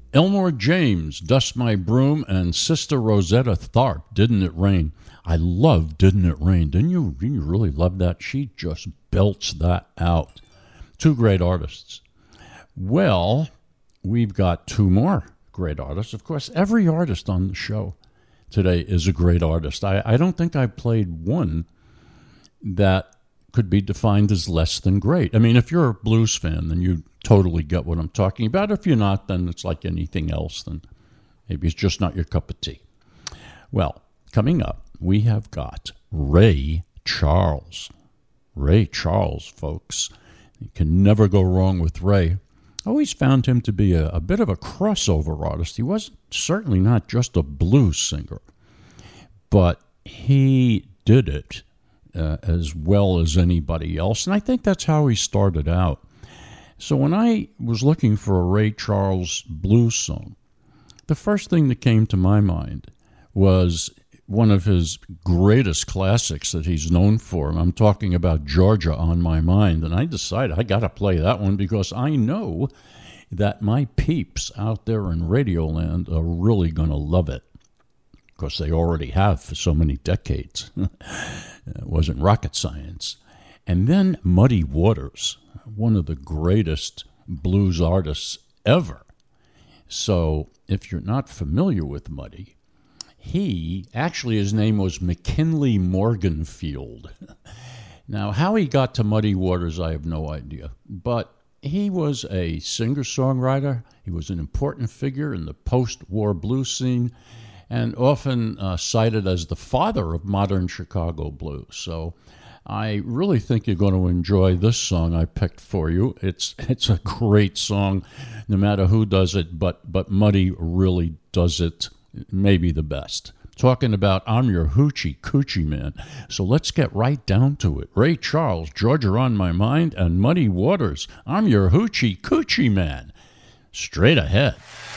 Elmore James, Dust My Broom, and Sister Rosetta Tharpe, Didn't It Rain. I love Didn't It Rain. Didn't you really love that? She just belts that out. Two great artists. Well, we've got two more great artists. Of course, every artist on the show today is a great artist. I don't think I played one that could be defined as less than great. I mean, if you're a blues fan, then you totally get what I'm talking about. If you're not, then it's like anything else. Then maybe it's just not your cup of tea. Well, coming up, we have got Ray Charles. Ray Charles, folks. You can never go wrong with Ray. I always found him to be a bit of a crossover artist. He was certainly not just a blues singer, but he did it as well as anybody else. And I think that's how he started out. So when I was looking for a Ray Charles blues song, the first thing that came to my mind was one of his greatest classics that he's known for. And I'm talking about Georgia on My Mind. And I decided I got to play that one because I know that my peeps out there in Radioland are really going to love it. Because they already have for so many decades. It wasn't rocket science. And then Muddy Waters, one of the greatest blues artists ever. So if you're not familiar with Muddy, his name was McKinley Morganfield. Now, how he got to Muddy Waters, I have no idea. But he was a singer-songwriter. He was an important figure in the post-war blues scene and often cited as the father of modern Chicago blues. So I really think you're going to enjoy this song I picked for you. It's a great song, no matter who does it, but Muddy really does it maybe the best. Talking about I'm Your Hoochie Coochie Man. So let's get right down to it. Ray Charles, Georgia on My Mind, and Muddy Waters, I'm Your Hoochie Coochie Man. Straight ahead.